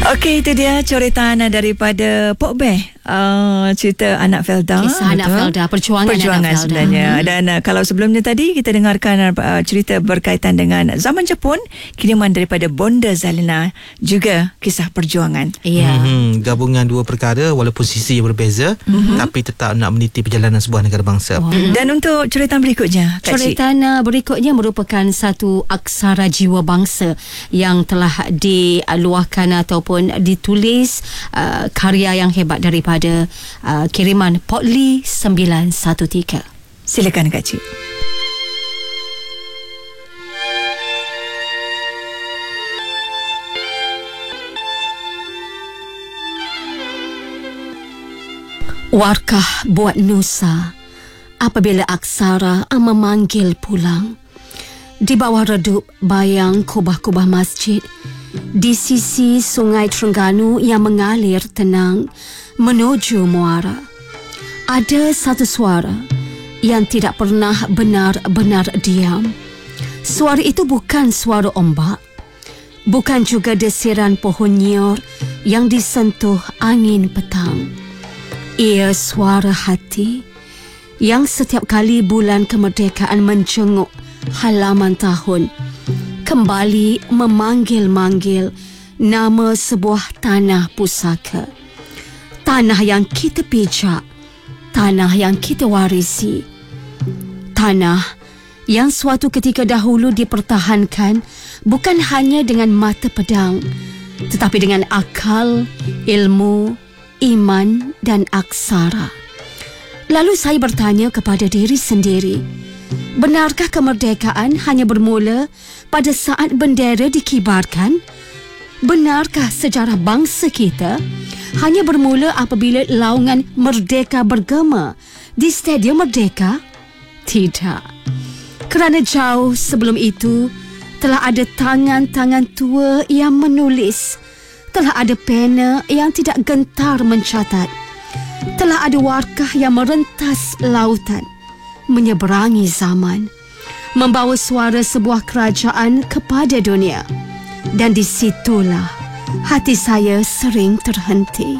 Okey, itu dia coretan daripada Pok Beh, cerita anak Felda. Kisah anak Felda, perjuangan anak Felda sebenarnya. Dan kalau sebelumnya tadi kita dengarkan cerita berkaitan dengan zaman Jepun, kiriman daripada Bonda Zalina, juga kisah perjuangan. Ya. Gabungan dua perkara walaupun sisi yang berbeza, tapi tetap nak meniti perjalanan sebuah negara bangsa. Dan untuk coretan berikutnya, Kak Cik? Coretan berikutnya merupakan satu aksara jiwa bangsa yang telah diluahkan ataupun ditulis, karya yang hebat daripada kiriman Potli 913. Silakan Kak Cik. Warkah buat Nusa apabila aksara memanggil pulang. Di bawah redup bayang kubah-kubah masjid, di sisi sungai Terengganu yang mengalir tenang menuju muara, ada satu suara yang tidak pernah benar-benar diam. Suara itu bukan suara ombak, bukan juga desiran pohon nyior yang disentuh angin petang. Ia suara hati yang setiap kali bulan kemerdekaan menjenguk halaman tahun, kembali memanggil-manggil nama sebuah tanah pusaka. Tanah yang kita pijak, tanah yang kita warisi, tanah yang suatu ketika dahulu dipertahankan bukan hanya dengan mata pedang, tetapi dengan akal, ilmu, iman dan aksara. Lalu saya bertanya kepada diri sendiri, benarkah kemerdekaan hanya bermula pada saat bendera dikibarkan? Benarkah sejarah bangsa kita hanya bermula apabila laungan merdeka bergema di Stadium Merdeka? Tidak. Kerana jauh sebelum itu telah ada tangan-tangan tua yang menulis, telah ada pena yang tidak gentar mencatat, telah ada warkah yang merentas lautan, menyeberangi zaman, membawa suara sebuah kerajaan kepada dunia. Dan di situlah hati saya sering terhenti.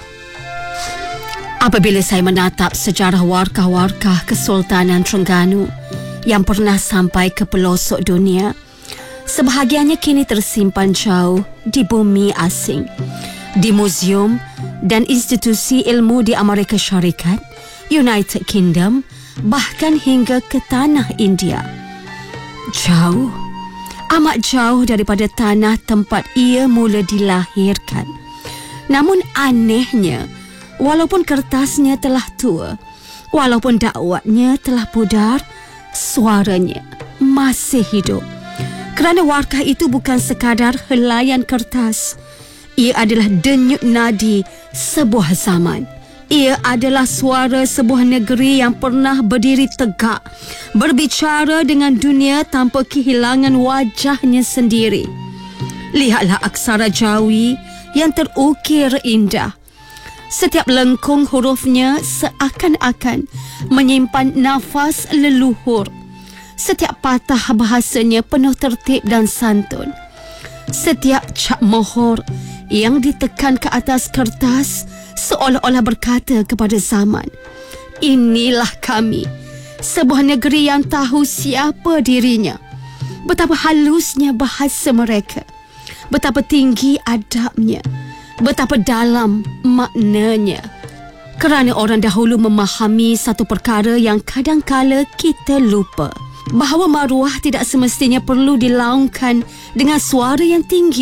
Apabila saya menatap sejarah warkah-warkah Kesultanan Terengganu yang pernah sampai ke pelosok dunia, sebahagiannya kini tersimpan jauh di bumi asing, di muzium dan institusi ilmu di Amerika Syarikat, United Kingdom, bahkan hingga ke tanah India. Jauh, amat jauh daripada tanah tempat ia mula dilahirkan. Namun anehnya, walaupun kertasnya telah tua, walaupun dakwatnya telah pudar, suaranya masih hidup. Kerana warkah itu bukan sekadar helaian kertas, ia adalah denyut nadi sebuah zaman. Ia adalah suara sebuah negeri yang pernah berdiri tegak, berbicara dengan dunia tanpa kehilangan wajahnya sendiri. Lihatlah aksara Jawi yang terukir indah. Setiap lengkung hurufnya seakan-akan menyimpan nafas leluhur. Setiap patah bahasanya penuh tertib dan santun. Setiap cap mohor yang ditekan ke atas kertas seolah-olah berkata kepada zaman, inilah kami, sebuah negeri yang tahu siapa dirinya. Betapa halusnya bahasa mereka, betapa tinggi adabnya, betapa dalam maknanya. Kerana orang dahulu memahami satu perkara yang kadangkala kita lupa, bahawa maruah tidak semestinya perlu dilaungkan dengan suara yang tinggi